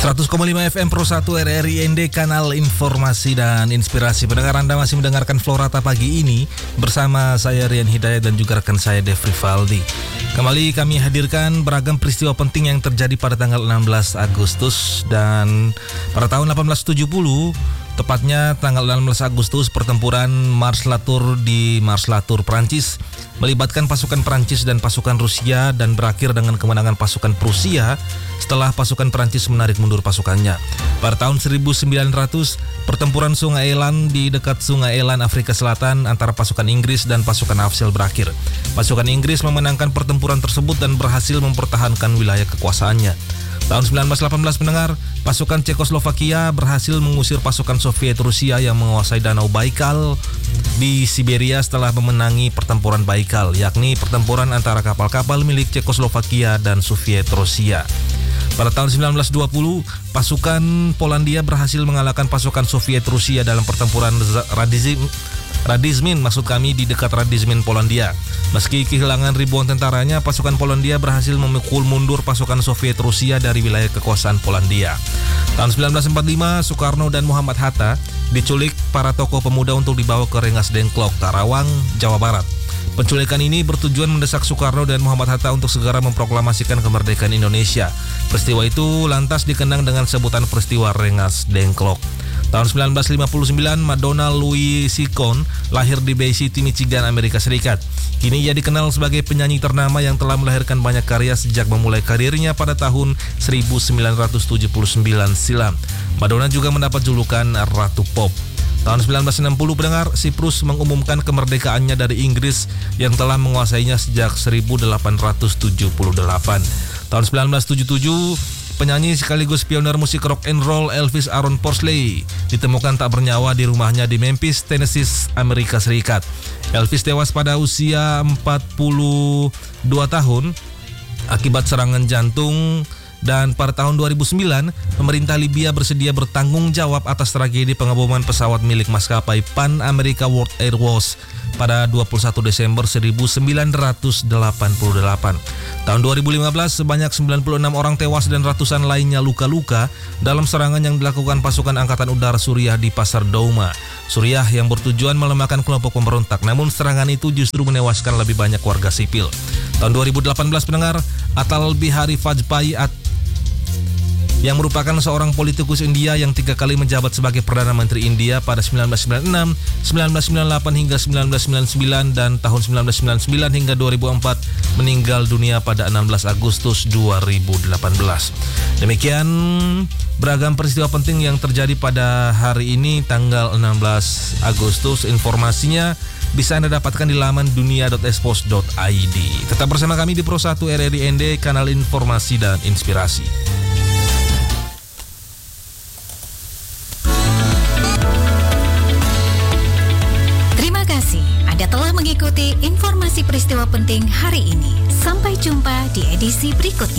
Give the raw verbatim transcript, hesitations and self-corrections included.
seratus koma lima F M Pro satu R R I N D, kanal informasi dan inspirasi. Pendengar, Anda masih mendengarkan Florata pagi ini bersama saya Rian Hidayat dan juga rekan saya Dev Rivaldi. Kembali kami hadirkan beragam peristiwa penting yang terjadi pada tanggal enam belas Agustus dan pada tahun delapan belas tujuh puluh, tepatnya tanggal enam belas Agustus, pertempuran Mars-La-Tour di Mars-La-Tour, Prancis melibatkan pasukan Prancis dan pasukan Rusia dan berakhir dengan kemenangan pasukan Prusia setelah pasukan Prancis menarik mundur pasukannya. Pada tahun seribu sembilan ratus, pertempuran Sungai Elan di dekat Sungai Elan, Afrika Selatan antara pasukan Inggris dan pasukan Afzal berakhir. Pasukan Inggris memenangkan pertempuran tersebut dan berhasil mempertahankan wilayah kekuasaannya. Tahun sembilan belas delapan belas, pendengar, pasukan Cekoslovakia berhasil mengusir pasukan Soviet Rusia yang menguasai Danau Baikal di Siberia setelah memenangi pertempuran Baikal, yakni pertempuran antara kapal-kapal milik Cekoslovakia dan Soviet Rusia. Pada tahun sembilan belas dua puluh, pasukan Polandia berhasil mengalahkan pasukan Soviet Rusia dalam pertempuran Radizim, Radizmin, maksud kami di dekat Radizmin, Polandia. Meski kehilangan ribuan tentaranya, pasukan Polandia berhasil memukul mundur pasukan Soviet Rusia dari wilayah kekuasaan Polandia. Tahun sembilan belas empat puluh lima, Soekarno dan Muhammad Hatta diculik para tokoh pemuda untuk dibawa ke Rengas Dengklok, Karawang, Jawa Barat. Penculikan ini bertujuan mendesak Soekarno dan Muhammad Hatta untuk segera memproklamasikan kemerdekaan Indonesia. Peristiwa itu lantas dikenang dengan sebutan peristiwa Rengas Dengklok. Tahun sembilan belas lima puluh sembilan, Madonna Louise Ciccone lahir di Bay City, Michigan, Amerika Serikat. Kini ia dikenal sebagai penyanyi ternama yang telah melahirkan banyak karya sejak memulai karirnya pada tahun seribu sembilan ratus tujuh puluh sembilan silam. Madonna juga mendapat julukan Ratu Pop. Tahun sembilan belas enam puluh, pendengar, Siprus mengumumkan kemerdekaannya dari Inggris yang telah menguasainya sejak seribu delapan ratus tujuh puluh delapan. Tahun sembilan belas tujuh puluh tujuh, penyanyi sekaligus pionir musik rock and roll Elvis Aaron Presley ditemukan tak bernyawa di rumahnya di Memphis, Tennessee, Amerika Serikat. Elvis tewas pada usia empat puluh dua tahun akibat serangan jantung. Dan pada tahun dua ribu sembilan, pemerintah Libya bersedia bertanggung jawab atas tragedi pengeboman pesawat milik maskapai Pan America World Airways pada dua puluh satu Desember seribu sembilan ratus delapan puluh delapan. Tahun dua ribu lima belas, sebanyak sembilan puluh enam orang tewas dan ratusan lainnya luka-luka dalam serangan yang dilakukan pasukan Angkatan Udara Suriah di Pasar Douma, Suriah, yang bertujuan melemahkan kelompok pemberontak. Namun serangan itu justru menewaskan lebih banyak warga sipil. Tahun dua ribu delapan belas, pendengar, Atal Bihari Vajpayee yang merupakan seorang politikus India yang tiga kali menjabat sebagai Perdana Menteri India pada sembilan belas sembilan puluh enam, sembilan belas sembilan puluh delapan hingga sembilan belas sembilan puluh sembilan dan tahun sembilan belas sembilan puluh sembilan hingga dua ribu empat, meninggal dunia pada enam belas Agustus dua ribu delapan belas. Demikian beragam peristiwa penting yang terjadi pada hari ini tanggal enam belas Agustus. Informasinya bisa Anda dapatkan di laman dunia dot expos dot i d. Tetap bersama kami di Pro satu R R I N D, kanal informasi dan inspirasi. Anda telah mengikuti informasi peristiwa penting hari ini. Sampai jumpa di edisi berikutnya.